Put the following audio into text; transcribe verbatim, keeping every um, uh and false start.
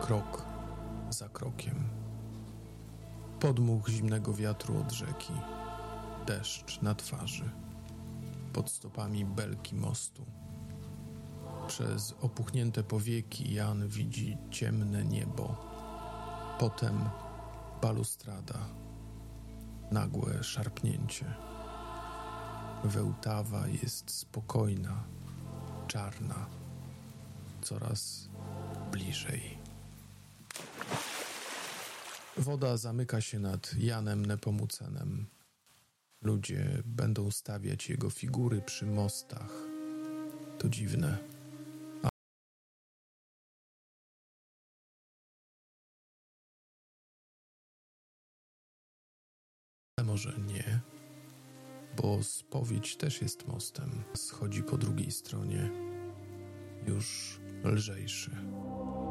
krok za krokiem. Podmuch zimnego wiatru od rzeki, deszcz na twarzy, pod stopami belki mostu. Przez opuchnięte powieki Jan widzi ciemne niebo, potem balustrada, nagłe szarpnięcie. Wełtawa jest spokojna, czarna, coraz bliżej. Woda zamyka się nad Janem Nepomucenem. Ludzie będą stawiać jego figury przy mostach. To dziwne. Ale może nie, bo spowiedź też jest mostem. Schodzi po drugiej stronie, już lżejszy.